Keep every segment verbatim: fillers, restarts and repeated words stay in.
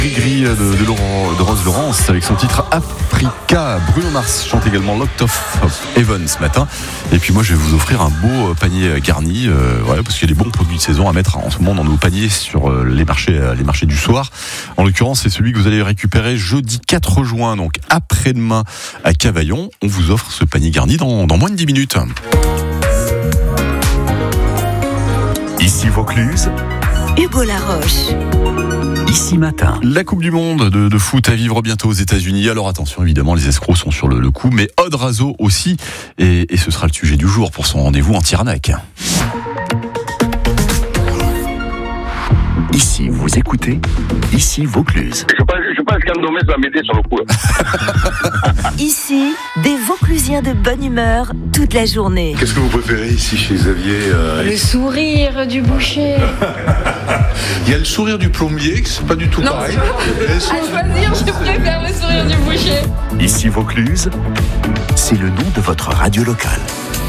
Gris-gris de, de, Laurent, de Rose Laurence avec son titre Africa. Bruno Mars chante également Locked Off of Heaven ce matin. Et puis moi je vais vous offrir un beau panier garni, euh, voilà, parce qu'il y a des bons produits de saison à mettre en ce moment dans nos paniers sur les marchés, les marchés du soir. En l'occurrence c'est celui que vous allez récupérer jeudi quatre juin, donc après-demain à Cavaillon. On vous offre ce panier garni dans, dans moins de dix minutes. Ici Vaucluse, Hugo Laroche. Ici Matin. La Coupe du Monde de, de foot à vivre bientôt aux États-Unis. Alors attention, évidemment, les escrocs sont sur le, le coup, mais Aude Razo aussi. Et, et ce sera le sujet du jour pour son rendez-vous anti-arnaque. Ici, vous écoutez, ici Vaucluse. Je pense, je pense qu'Andomès va m'aider sur le coup. Ici, des Vauclusiens de bonne humeur toute la journée. Qu'est-ce que vous préférez ici chez Xavier euh... Le sourire du boucher. Il y a le sourire du plombier, c'est pas du tout non, pareil. À choisir, je préfère le sourire du boucher. Ici Vaucluse, c'est le nom de votre radio locale.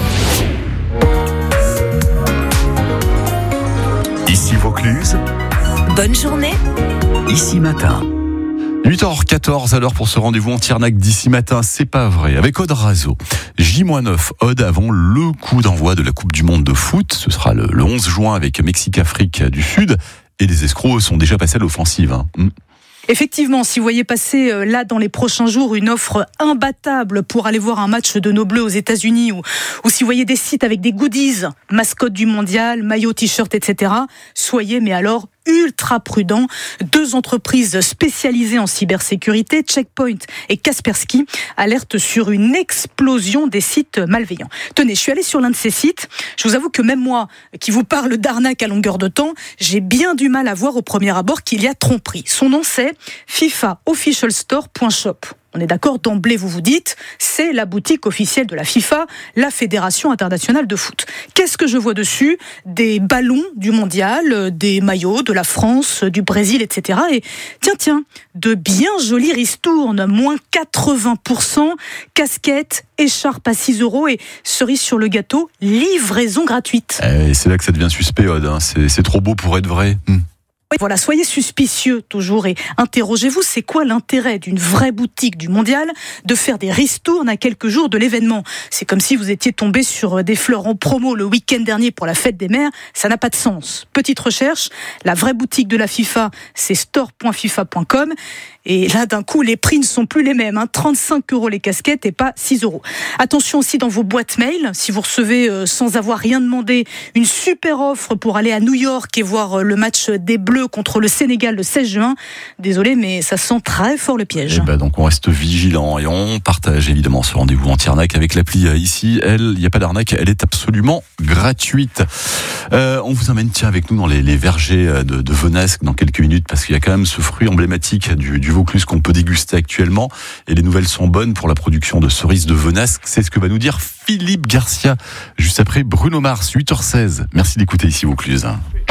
Ici Vaucluse, bonne journée. Ici Matin. huit heures quatorze à l'heure pour ce rendez-vous anti-arnaque d'ici matin, c'est pas vrai. Avec Aude Razo. J neuf, Aude, avant le coup d'envoi de la Coupe du Monde de foot. Ce sera le, le onze juin avec Mexique-Afrique du Sud. Et les escrocs sont déjà passés à l'offensive. Hein. Mmh. Effectivement, si vous voyez passer euh, là dans les prochains jours une offre imbattable pour aller voir un match de nos Bleus aux États-Unis, ou, ou si vous voyez des sites avec des goodies, mascotte du mondial, maillot, t-shirt, et cetera, soyez mais alors ultra prudents. Deux entreprises spécialisées en cybersécurité, Checkpoint et Kaspersky, alertent sur une explosion des sites malveillants. Tenez, je suis allée sur l'un de ces sites. Je vous avoue que même moi, qui vous parle d'arnaque à longueur de temps, j'ai bien du mal à voir au premier abord qu'il y a tromperie. Son nom c'est FIFA Official Store point shop. On est d'accord, d'emblée vous vous dites, c'est la boutique officielle de la FIFA, la Fédération Internationale de Foot. Qu'est-ce que je vois dessus ? Des ballons du mondial, des maillots de la France, du Brésil, et cetera. Et tiens, tiens, de bien jolies ristournes, moins quatre-vingts pour cent, casquettes, écharpes à six euros et cerise sur le gâteau, livraison gratuite. Et c'est là que ça devient suspect, Aude, hein. c'est, c'est trop beau pour être vrai. Hum. Voilà, soyez suspicieux toujours et interrogez-vous, c'est quoi l'intérêt d'une vraie boutique du mondial de faire des ristournes à quelques jours de l'événement ? C'est comme si vous étiez tombé sur des fleurs en promo le week-end dernier pour la fête des mères, ça n'a pas de sens. Petite recherche, la vraie boutique de la FIFA, c'est store point fifa point com et là d'un coup les prix ne sont plus les mêmes, hein, trente-cinq euros les casquettes et pas six euros. Attention aussi dans vos boîtes mail, si vous recevez euh, sans avoir rien demandé une super offre pour aller à New York et voir euh, le match des Bleus contre le Sénégal le seize juin. Désolé, mais ça sent très fort le piège. Et ben donc on reste vigilant et on partage évidemment ce rendez-vous anti-arnaque avec l'appli ici. Elle, il n'y a pas d'arnaque, elle est absolument gratuite. Euh, on vous emmène tiens avec nous dans les, les vergers de, de Venasque dans quelques minutes parce qu'il y a quand même ce fruit emblématique du, du Vaucluse qu'on peut déguster actuellement et les nouvelles sont bonnes pour la production de cerises de Venasque. C'est ce que va nous dire Philippe Garcia juste après Bruno Mars, huit heures seize. Merci d'écouter ici Vaucluse.